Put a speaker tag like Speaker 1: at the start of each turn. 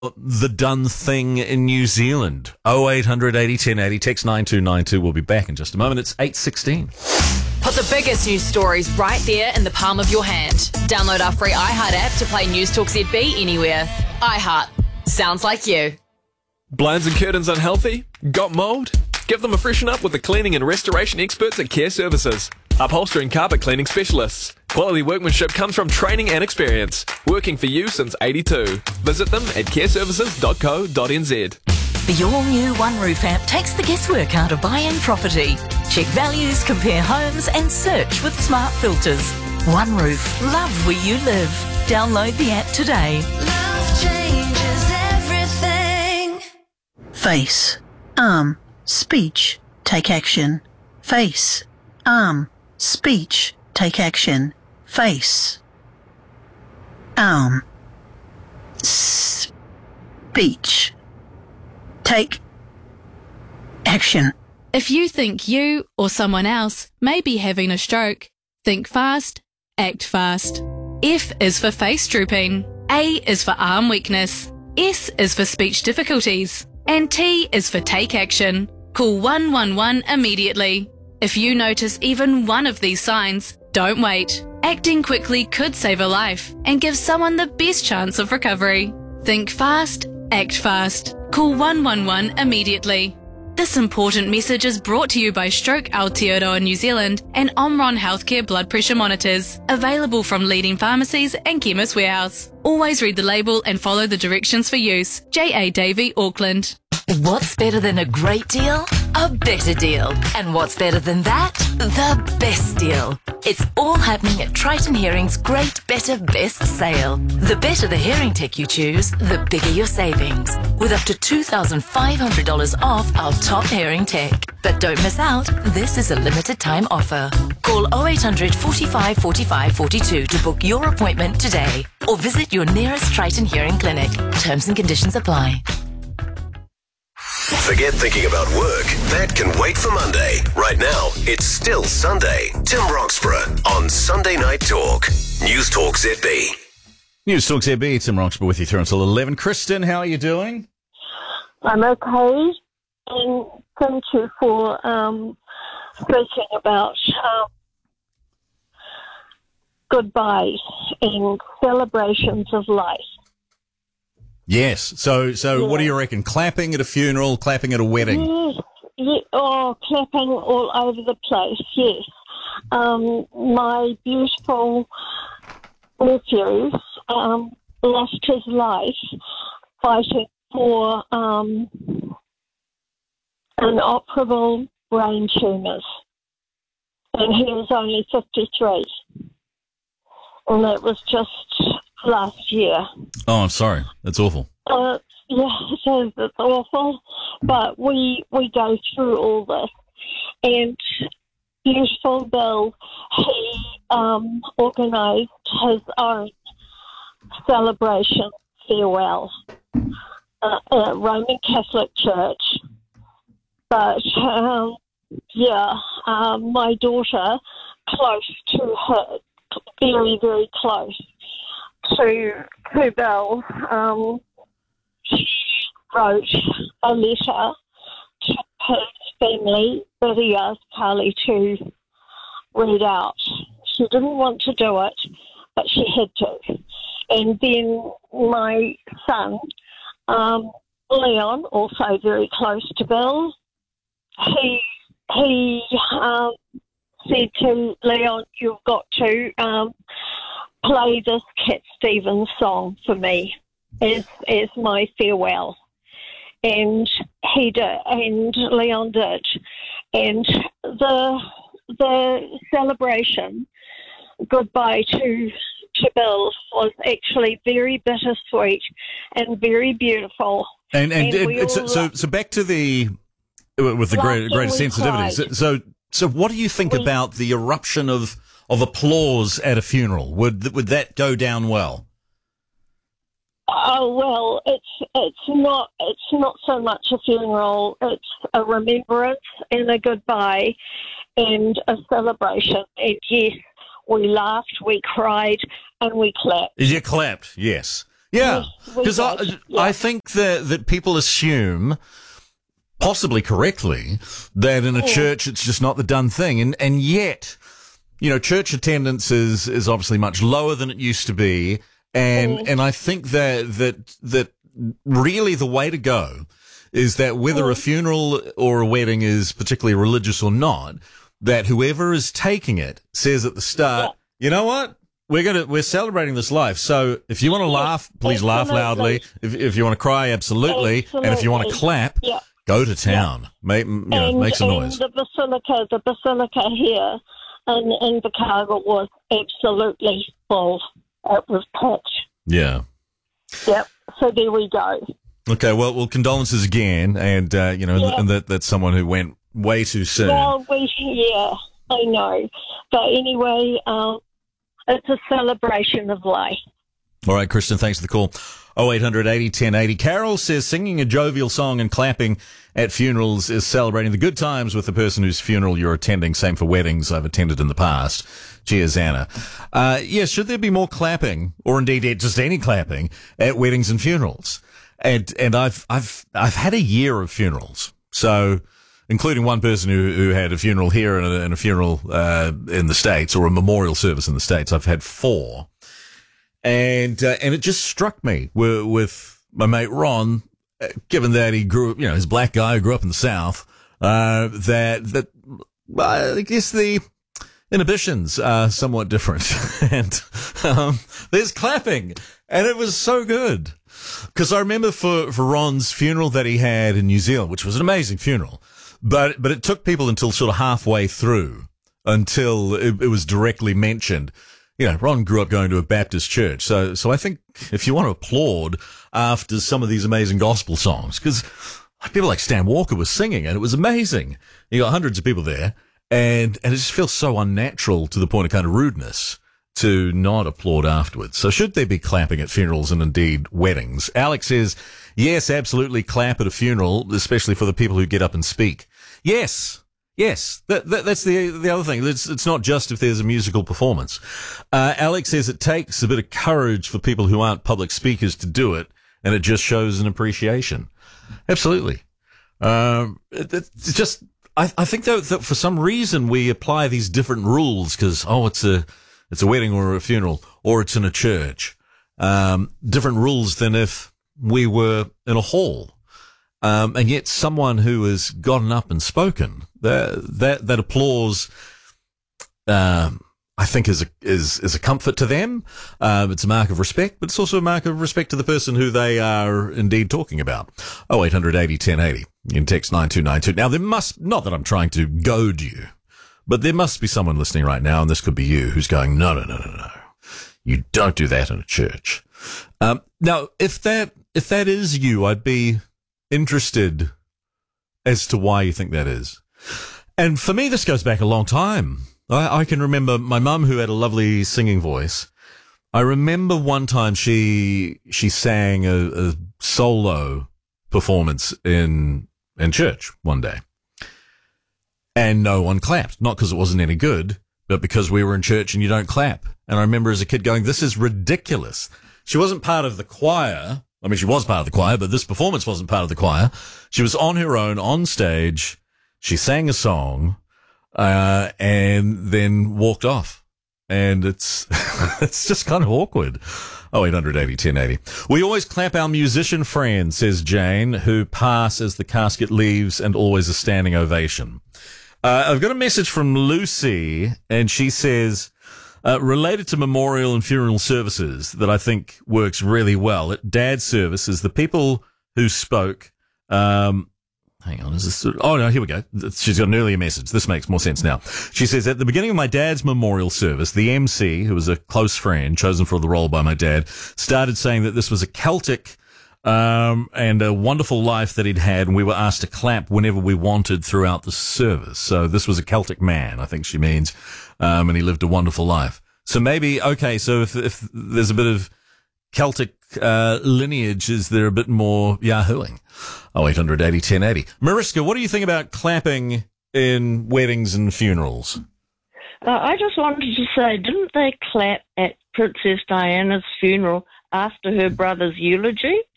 Speaker 1: the done thing in New Zealand. 0800 80 1080, text 9292. We'll be back in just a moment. It's 8:16.
Speaker 2: Put the biggest news stories right there in the palm of your hand. Download our free iHeart app to play News Talk ZB anywhere. iHeart. Sounds like you.
Speaker 3: Blinds and curtains unhealthy? Got mould? Give them a freshen up with the cleaning and restoration experts at Care Services. Upholstery and carpet cleaning specialists. Quality workmanship comes from training and experience. Working for you since '82. Visit them at careservices.co.nz.
Speaker 4: The all-new One Roof app takes the guesswork out of buying property. Check values, compare homes and search with smart filters. One Roof. Love where you live. Download the app today.
Speaker 5: Love changes everything.
Speaker 6: Face, arm, speech, take action. Face, arm, speech, take action. Face, arm, speech, take action.
Speaker 7: If you think you or someone else may be having a stroke, think fast, act fast. F is for face drooping. A is for arm weakness. S is for speech difficulties. And T is for take action. Call 111 immediately. If you notice even one of these signs, don't wait. Acting quickly could save a life and give someone the best chance of recovery. Think fast, act fast. Call 111 immediately. This important message is brought to you by Stroke Aotearoa New Zealand and Omron Healthcare blood pressure monitors, available from leading pharmacies and Chemist Warehouse. Always read the label and follow the directions for use. J.A. Davey, Auckland.
Speaker 4: What's better than a great deal? A better deal. And what's better than that? The best deal. It's all happening at Triton Hearing's Great Better Best sale. The better the hearing tech you choose, the bigger your savings. With up to $2,500 off our top hearing tech. But don't miss out, this is a limited time offer. Call 0800 45 45 42 to book your appointment today. Or visit your nearest Triton Hearing clinic. Terms and conditions apply.
Speaker 8: Forget thinking about work. That can wait for Monday. Right now, it's still Sunday. Tim Roxburgh on Sunday Night Talk. News Talk ZB.
Speaker 1: News Talk ZB, Tim Roxburgh with you through until 11. Kristen, how are you doing?
Speaker 9: I'm okay, and thank you for speaking about goodbyes and celebrations of life.
Speaker 1: Yes. So yeah. What do you reckon? Clapping at a funeral, clapping at a wedding?
Speaker 9: Yes. Yeah. Oh, clapping all over the place, yes. My beautiful nephew lost his life fighting for inoperable brain tumours. And he was only 53. And that was just last year.
Speaker 1: Oh, I'm sorry. That's awful.
Speaker 9: Yeah, so it's awful. But we go through all this. And beautiful Bill, he organised his own celebration farewell at Roman Catholic Church. But, my daughter, close to her, very, very close to Bill, she wrote a letter to his family that he asked Carly to read out. She didn't want to do it, but she had to. And then my son, Leon, also very close to Bill, he said to Leon, you've got to play this Cat Stevens song for me as my farewell. And he did, and Leon did. And the celebration, goodbye to Bill, was actually very bittersweet and very beautiful.
Speaker 1: And so back to the with the greater sensitivity. So what do you think about the eruption of applause at a funeral? Would that go down well?
Speaker 9: Oh well, it's not so much a funeral. It's a remembrance and a goodbye and a celebration. And yes, we laughed, we cried, and we clapped.
Speaker 1: You clapped, yes. Yeah,
Speaker 9: Yes, we
Speaker 1: because
Speaker 9: did.
Speaker 1: I think that people assume, possibly correctly, that in a church it's just not the done thing, and yet, church attendance is obviously much lower than it used to be, and I think that really the way to go is that whether a funeral or a wedding is particularly religious or not, that whoever is taking it says at the start, you know what? We're celebrating this life. So if you want to laugh, please laugh loudly. If you want to cry, absolutely. And if you want to clap, go to town. Make some noise.
Speaker 9: And the basilica here in Invercargill was absolutely full. It was packed.
Speaker 1: Yeah.
Speaker 9: Yep. So there we go.
Speaker 1: Okay. Well, condolences again, and and that's someone who went way too soon.
Speaker 9: Well, I know. But anyway, it's a celebration of life.
Speaker 1: All right, Kristen, thanks for the call. 0800 80 1080. Carol says singing a jovial song and clapping at funerals is celebrating the good times with the person whose funeral you're attending. Same for weddings I've attended in the past. Cheers, Anna. Should there be more clapping, or indeed just any clapping, at weddings and funerals? And I've had a year of funerals, so including one person who had a funeral here and a funeral in the States, or a memorial service in the States. I've had 4. And it just struck me with my mate Ron, given that he grew up, he's a black guy who grew up in the South, that I guess the inhibitions are somewhat different. And there's clapping, and it was so good. Because I remember for Ron's funeral that he had in New Zealand, which was an amazing funeral, but it took people until sort of halfway through until it was directly mentioned. Ron grew up going to a Baptist church, so I think if you want to applaud after some of these amazing gospel songs, because people like Stan Walker was singing, and it was amazing. You got hundreds of people there, and it just feels so unnatural to the point of kind of rudeness to not applaud afterwards. So should there be clapping at funerals and indeed weddings? Alex says, yes, absolutely clap at a funeral, especially for the people who get up and speak. Yes. That's the other thing. It's not just if there's a musical performance. Alex says it takes a bit of courage for people who aren't public speakers to do it, and it just shows an appreciation. Absolutely. It's just, I think that for some reason we apply these different rules because, it's a wedding or a funeral, or it's in a church. Different rules than if we were in a hall. And yet someone who has gotten up and spoken, that applause, I think is a comfort to them. It's a mark of respect, but it's also a mark of respect to the person who they are indeed talking about. 0800 80 1080. You can text 9292. Now not that I'm trying to goad you, but there must be someone listening right now, and this could be you, who's going, no. You don't do that in a church. Now, if that is you, I'd be interested as to why you think that is. And for me, this goes back a long time. I can remember my mum, who had a lovely singing voice. I remember one time she sang a solo performance in church one day. And no one clapped. Not because it wasn't any good, but because we were in church and you don't clap. And I remember as a kid going, this is ridiculous. She wasn't part of the choir. I mean, she was part of the choir, but this performance wasn't part of the choir. She was on her own, on stage. She sang a song, and then walked off. And it's just kind of awkward. 0800 80 1080. We always clap our musician friends, says Jane, who pass as the casket leaves, and always a standing ovation. I've got a message from Lucy, and she says, related to memorial and funeral services that I think works really well at Dad's services, the people who spoke, hang on, is this? Oh, no, here we go. She's got an earlier message. This makes more sense now. She says, at the beginning of my dad's memorial service, the MC, who was a close friend chosen for the role by my dad, started saying that this was a Celtic and a wonderful life that he'd had, and we were asked to clap whenever we wanted throughout the service. So this was a Celtic man, I think she means, and he lived a wonderful life. So maybe, okay, so if there's a bit of Celtic lineage, is there a bit more yahooing? 0800 80 1080. Mariska, what do you think about clapping in weddings and funerals?
Speaker 10: I just wanted to say, didn't they clap at Princess Diana's funeral
Speaker 9: after her brother's eulogy.